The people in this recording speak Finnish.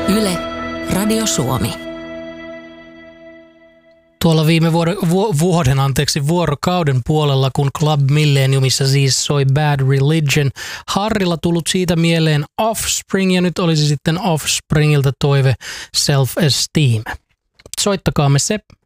Yle, Radio Suomi. Tuolla viime vuorokauden puolella, kun Club Millenniumissa siis soi Bad Religion, Harrilla tullut siitä mieleen Offspring ja nyt olisi sitten Offspringilta toive Self Esteem. Soittakaamme se.